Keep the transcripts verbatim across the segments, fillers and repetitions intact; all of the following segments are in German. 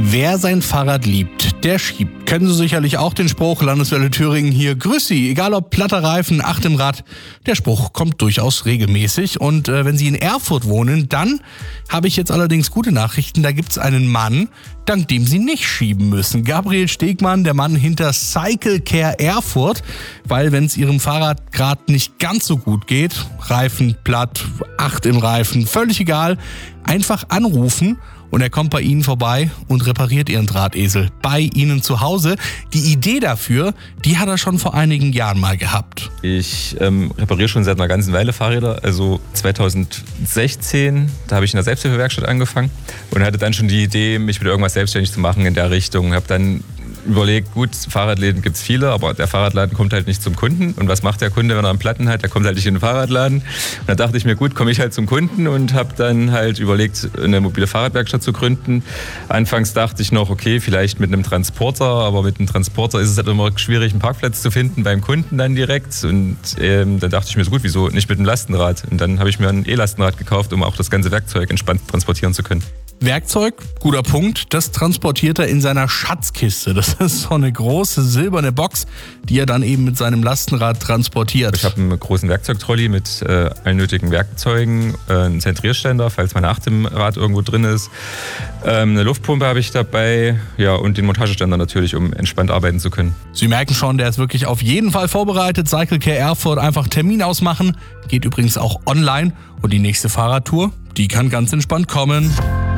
Wer sein Fahrrad liebt, der schiebt. Kennen Sie sicherlich auch den Spruch, Landeswelle Thüringen hier, grüß Sie, egal ob platter Reifen, acht im Rad. Der Spruch kommt durchaus regelmäßig und äh, wenn Sie in Erfurt wohnen, dann habe ich jetzt allerdings gute Nachrichten. Da gibt's einen Mann, dank dem Sie nicht schieben müssen. Gabriel Stegmann, der Mann hinter Cycle Care Erfurt, weil wenn es Ihrem Fahrrad gerade nicht ganz so gut geht, Reifen platt, acht im Reifen, völlig egal, einfach anrufen und er kommt bei Ihnen vorbei und repariert Ihren Drahtesel bei Ihnen zu Hause. Die Idee dafür, die hat er schon vor einigen Jahren mal gehabt. Ich ähm, repariere schon seit einer ganzen Weile Fahrräder. Also zweitausendsechzehn, da habe ich in der Selbsthilfewerkstatt angefangen und hatte dann schon die Idee, mich mit irgendwas selbstständig zu machen in der Richtung. Habe dann überlegt, gut, Fahrradläden gibt es viele, aber der Fahrradladen kommt halt nicht zum Kunden. Und was macht der Kunde, wenn er einen Platten hat? Der kommt halt nicht in den Fahrradladen. Und da dachte ich mir, gut, komme ich halt zum Kunden und habe dann halt überlegt, eine mobile Fahrradwerkstatt zu gründen. Anfangs dachte ich noch, okay, vielleicht mit einem Transporter, aber mit einem Transporter ist es halt immer schwierig, einen Parkplatz zu finden beim Kunden dann direkt. Und ähm, dann dachte ich mir so, gut, wieso nicht mit einem Lastenrad? Und dann habe ich mir ein E-Lastenrad gekauft, um auch das ganze Werkzeug entspannt transportieren zu können. Werkzeug, guter Punkt, das transportiert er in seiner Schatzkiste. Das ist so eine große silberne Box, die er dann eben mit seinem Lastenrad transportiert. Ich habe einen großen Werkzeugtrolley mit äh, allen nötigen Werkzeugen, äh, einen Zentrierständer, falls meine Acht im Rad irgendwo drin ist, ähm, eine Luftpumpe habe ich dabei, ja, und den Montageständer natürlich, um entspannt arbeiten zu können. Sie merken schon, der ist wirklich auf jeden Fall vorbereitet. Cycle Care Erfurt, einfach Termin ausmachen, geht übrigens auch online und die nächste Fahrradtour, die kann ganz entspannt kommen.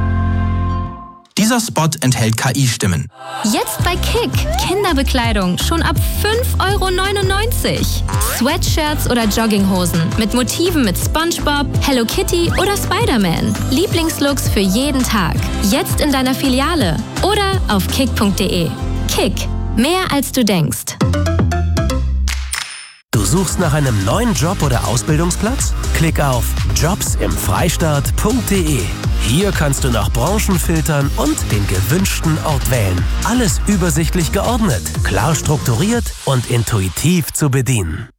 Dieser Spot enthält K I-Stimmen. Jetzt bei Kick. Kinderbekleidung schon ab fünf Euro neunundneunzig. Sweatshirts oder Jogginghosen mit Motiven mit SpongeBob, Hello Kitty oder Spider-Man. Lieblingslooks für jeden Tag. Jetzt in deiner Filiale oder auf kick punkt de. Kick. Mehr als du denkst. Du suchst nach einem neuen Job oder Ausbildungsplatz? Klick auf jobs im freistaat punkt de. Hier kannst du nach Branchen filtern und den gewünschten Ort wählen. Alles übersichtlich geordnet, klar strukturiert und intuitiv zu bedienen.